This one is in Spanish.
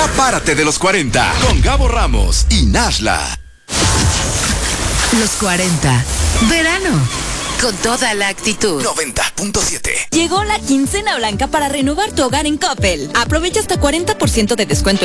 Ya párate de los 40 con Gabo Ramos y Nashla. Los 40. Verano. Con toda la actitud. 90.7. Llegó la quincena blanca para renovar tu hogar en Coppel. Aprovecha hasta 40% de descuento